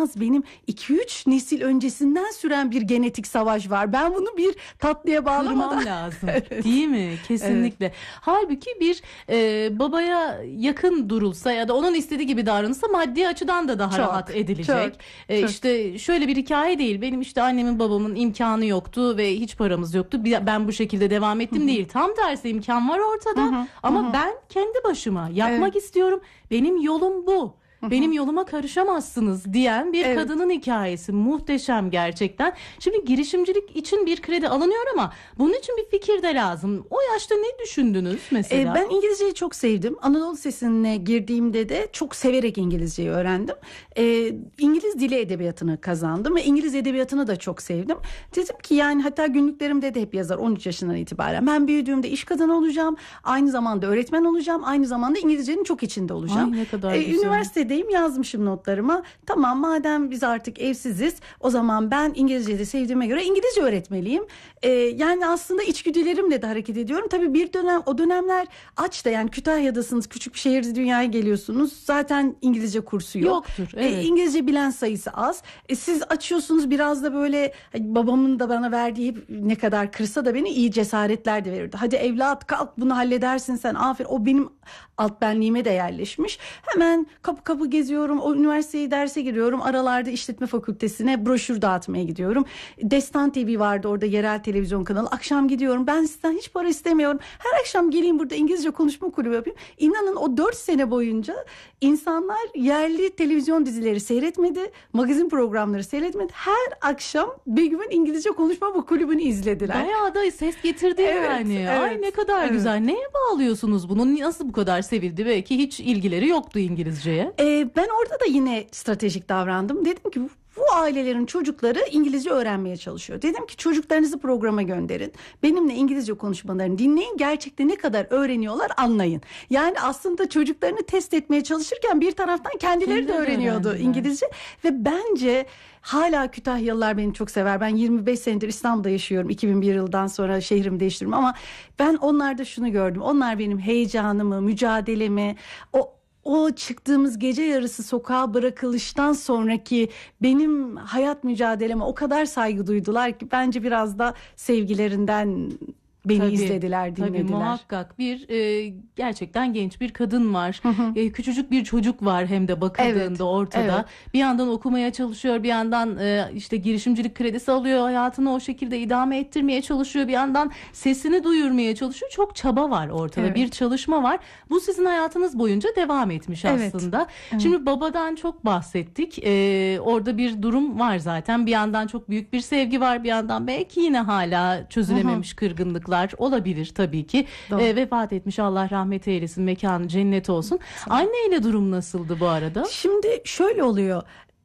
inanılmaz, benim 2-3 nesil öncesinden süren bir genetik savaş var. Ben bunu bir tatlıya bağlamadan... Kırmam lazım. Evet. Değil mi? Kesinlikle. Evet. Halbuki bir babaya yakın durulsa ya da onun istediği gibi davranılsa maddi açıdan da daha rahat edilecek. Çok. İşte şöyle bir hikaye değil. Benim işte annemin babamın imkanı yoktu ve hiç paramız yoktu. Ben bu şekilde devam ettim değil. Tam tersi, imkan var ortada. Ama ben kendi başıma yapmak istiyorum. Benim yolum bu. Benim yoluma karışamazsınız diyen bir kadının hikayesi. Muhteşem gerçekten. Şimdi girişimcilik için bir kredi alınıyor ama bunun için bir fikir de lazım. O yaşta ne düşündünüz mesela? Ben İngilizceyi çok sevdim. Anadolu Lisesi'ne girdiğimde de çok severek İngilizceyi öğrendim. İngiliz dili edebiyatını kazandım ve İngiliz edebiyatını da çok sevdim. Dedim ki yani, hatta günlüklerimde de hep yazar 13 yaşından itibaren. Ben büyüdüğümde iş kadını olacağım. Aynı zamanda öğretmen olacağım. Aynı zamanda İngilizcenin çok içinde olacağım. Ay, ne kadar güzel. Üniversitedeyim, yazmışım notlarıma. Tamam, madem biz artık evsiziz, o zaman ben İngilizceyi de sevdiğime göre İngilizce öğretmeliyim. Yani aslında içgüdülerimle de hareket ediyorum. Tabii bir dönem, o dönemler aç da, yani Kütahya'dasınız, küçük bir şehirde dünyaya geliyorsunuz. Zaten İngilizce kursu yok. Yoktur. Evet. İngilizce bilen sayısı az. Siz açıyorsunuz, biraz da böyle, babamın da bana verdiği, ne kadar kırsa da beni, iyi cesaretler de verirdi. Hadi evlat, kalk, bunu halledersin sen, aferin. O benim alt benliğime de yerleşmiş. Hemen kapı kapı geziyorum. O üniversiteye derse giriyorum. Aralarda işletme fakültesine broşür dağıtmaya gidiyorum. Destan TV vardı orada, yerel televizyon kanalı. Akşam gidiyorum. Ben sizden hiç para istemiyorum. Her akşam geleyim burada İngilizce konuşma kulübü yapayım. İnanın o 4 sene boyunca insanlar yerli televizyon dizileri seyretmedi. Magazin programları seyretmedi. Her akşam Begüm'ün İngilizce konuşma bu kulübünü izlediler. Bayağı da ses getirdi yani. Evet. Ay ne kadar güzel. Neye bağlıyorsunuz bunu? Nasıl bu kadar sevildi? Belki hiç ilgileri yoktu İngilizceye. Ben orada da yine stratejik davrandım. Dedim ki bu ailelerin çocukları İngilizce öğrenmeye çalışıyor. Dedim ki çocuklarınızı programa gönderin. Benimle İngilizce konuşmalarını dinleyin. Gerçekten ne kadar öğreniyorlar anlayın. Yani aslında çocuklarını test etmeye çalışırken bir taraftan kendileri de öğreniyordu İngilizce. Ve bence hala Kütahyalılar beni çok sever. Ben 25 senedir İstanbul'da yaşıyorum. 2001 yıldan sonra şehrimi değiştirdim ama ben onlarda şunu gördüm. Onlar benim heyecanımı, mücadelemi, o çıktığımız gece yarısı sokağa bırakılıştan sonraki benim hayat mücadeleme o kadar saygı duydular ki, bence biraz da sevgilerinden beni izlediler, dinlediler. Tabii muhakkak bir gerçekten genç bir kadın var. Küçücük bir çocuk var hem de bakıldığında ortada. Evet. Bir yandan okumaya çalışıyor, bir yandan işte girişimcilik kredisi alıyor, hayatını o şekilde idame ettirmeye çalışıyor. Bir yandan sesini duyurmaya çalışıyor. Çok çaba var ortada. Evet. Bir çalışma var. Bu sizin hayatınız boyunca devam etmiş aslında. Evet. Şimdi babadan çok bahsettik. Orada bir durum var zaten. Bir yandan çok büyük bir sevgi var. Bir yandan belki yine hala çözülememiş kırgınlıklar olabilir tabii ki. Vefat etmiş, Allah rahmet eylesin, mekanı cennet olsun. Anneyle durum nasıldı bu arada? Şimdi şöyle oluyor.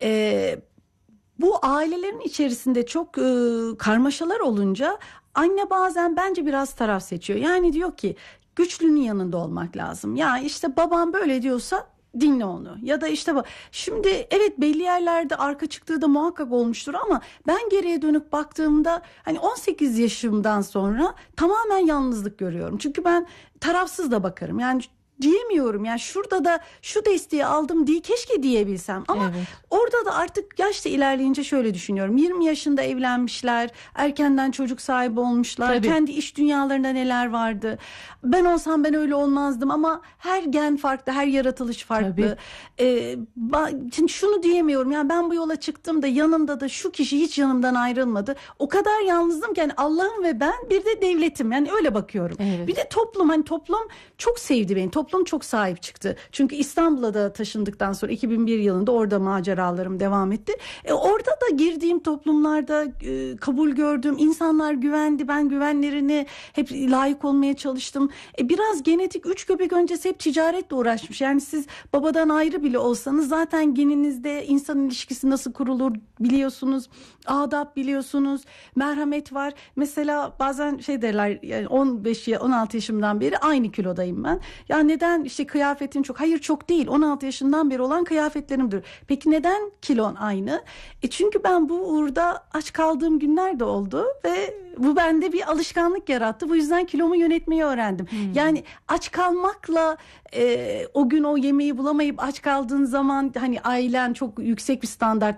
Bu ailelerin içerisinde çok karmaşalar olunca anne bazen bence biraz taraf seçiyor. Yani diyor ki güçlünün yanında olmak lazım. Ya işte babam böyle diyorsa dinle onu. Ya da işte şimdi evet, belli yerlerde arka çıktığı da muhakkak olmuştur ama ben geriye dönüp baktığımda hani 18 yaşımdan sonra tamamen yalnızlık görüyorum. Çünkü ben tarafsız da bakarım. Yani diyemiyorum, yani şurada da şu desteği aldım diye keşke diyebilsem ama orada da artık yaşta ilerleyince şöyle düşünüyorum. 20 yaşında evlenmişler, erkenden çocuk sahibi olmuşlar, kendi iş dünyalarında neler vardı. Ben olsam ben öyle olmazdım ama her gen farklı, her yaratılış farklı. Şimdi şunu diyemiyorum, yani ben bu yola çıktım da yanımda da şu kişi hiç yanımdan ayrılmadı. O kadar yalnızdım ki, yani Allah'ım ve ben, bir de devletim, yani öyle bakıyorum. Bir de toplum, hani toplum çok sevdi beni. Toplum çok sahip çıktı. Çünkü İstanbul'a da taşındıktan sonra 2001 yılında orada maceralarım devam etti. Orada da girdiğim toplumlarda kabul gördüm. İnsanlar güvendi. Ben güvenlerini hep layık olmaya çalıştım. Biraz genetik, 3 göbek öncesi hep ticaretle uğraşmış. Yani siz babadan ayrı bile olsanız zaten geninizde insan ilişkisi nasıl kurulur biliyorsunuz. Adap biliyorsunuz. Merhamet var. Mesela bazen şey derler, yani 15-16 yaşımdan beri aynı kilodayım ben. Ya neden işte kıyafetin çok? Hayır, çok değil. 16 yaşından beri olan kıyafetlerimdir. Peki neden kilon aynı? Çünkü ben bu uğurda aç kaldığım günler de oldu ve bu bende bir alışkanlık yarattı. Bu yüzden kilomu yönetmeyi öğrendim. Yani aç kalmakla o gün o yemeği bulamayıp aç kaldığın zaman, hani ailen çok yüksek bir standart